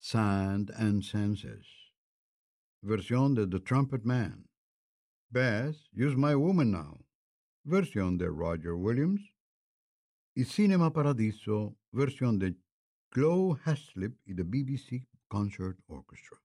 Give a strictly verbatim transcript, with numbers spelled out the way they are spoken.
Sand and Senses. Versión de The Trumpet Man. Beth, Use My Woman Now. Versión de Roger Williams. Y Cinema Paradiso, versión de Glow Haslip y The B B C Concert Orchestra.